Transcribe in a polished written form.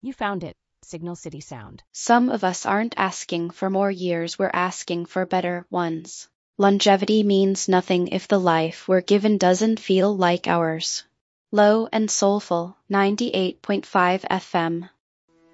You found it, Signal City Sound. Some of us aren't asking for more years, we're asking for better ones. Longevity means nothing if the life we're given doesn't feel like ours. Low and soulful, 98.5 FM.